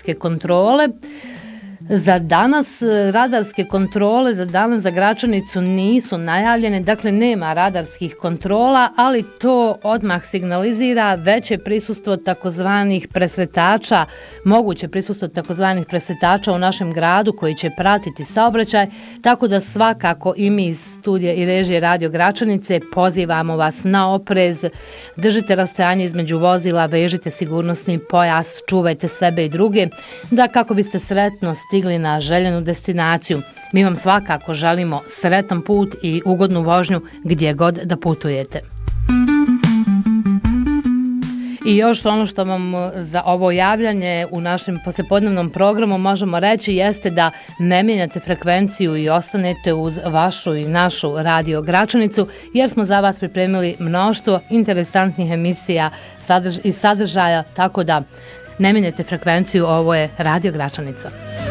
radarske kontrole. Za danas radarske kontrole za Gračanicu nisu najavljene, dakle nema radarskih kontrola, ali to odmah signalizira veće prisustvo takozvanih presretača, moguće prisustvo takozvanih presretača u našem gradu koji će pratiti saobraćaj, tako da svakako i mi iz studija i režije Radio Gračanice pozivamo vas na oprez, držite rastojanje između vozila, vežite sigurnosni pojas, čuvajte sebe i druge, da kako biste sretno stigli na željenu destinaciju. Mi vam svakako želimo sretan put i ugodnu vožnju gdje god da putujete. I još ono što vam za ovo javljanje u našem poslijepodnevnom programu možemo reći jeste da ne mijenjate frekvenciju i ostanete uz vašu i našu Radio Gračanicu, jer smo za vas pripremili mnoštvo interesantnih emisija i sadržaja, tako da ne mijenjate frekvenciju, ovo je Radio Gračanica.